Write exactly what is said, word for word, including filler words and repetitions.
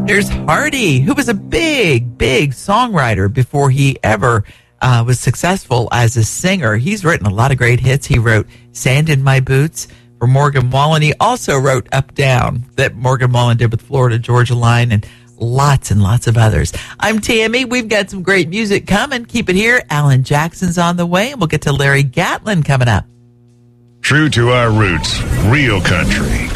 There's Hardy, who was a big, big songwriter before he ever uh, was successful as a singer. He's written a lot of great hits. He wrote Sand in My Boots for Morgan Wallen. He also wrote Up Down that Morgan Wallen did with Florida Georgia Line and lots and lots of others. I'm Tammy. We've got some great music coming. Keep it here. Alan Jackson's on the way, and we'll get to Larry Gatlin coming up. True to our roots, real country.